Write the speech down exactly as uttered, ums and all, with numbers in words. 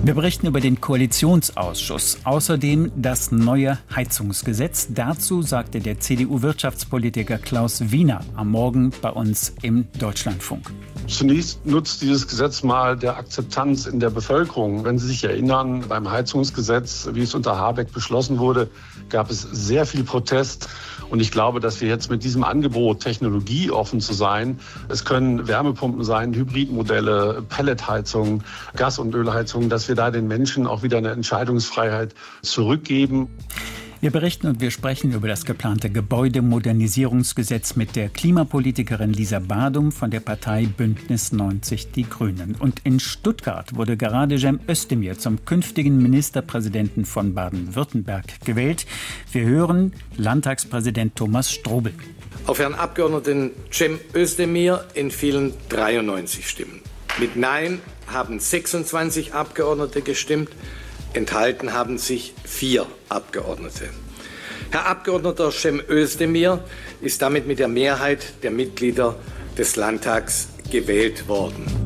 Wir berichten über den Koalitionsausschuss. Außerdem das neue Heizungsgesetz. Dazu sagte der C D U-Wirtschaftspolitiker Klaus Wiener am Morgen bei uns im Deutschlandfunk. Zunächst nutzt dieses Gesetz mal der Akzeptanz in der Bevölkerung. Wenn Sie sich erinnern, beim Heizungsgesetz, wie es unter Habeck beschlossen wurde, gab es sehr viel Protest. Und ich glaube, dass wir jetzt mit diesem Angebot, technologieoffen zu sein, es können Wärmepumpen sein, Hybridmodelle, Pelletheizungen, Gas- und Ölheizungen, dass wir da den Menschen auch wieder eine Entscheidungsfreiheit zurückgeben. Wir berichten und wir sprechen über das geplante Gebäudemodernisierungsgesetz mit der Klimapolitikerin Lisa Badum von der Partei Bündnis neunzig Die Grünen. Und in Stuttgart wurde gerade Cem Özdemir zum künftigen Ministerpräsidenten von Baden-Württemberg gewählt. Wir hören Landtagspräsident Thomas Strobel. Auf Herrn Abgeordneten Cem Özdemir entfielen dreiundneunzig Stimmen. Mit Nein haben sechsundzwanzig Abgeordnete gestimmt. Enthalten haben sich vier Abgeordnete. Herr Abgeordneter Cem Özdemir ist damit mit der Mehrheit der Mitglieder des Landtags gewählt worden.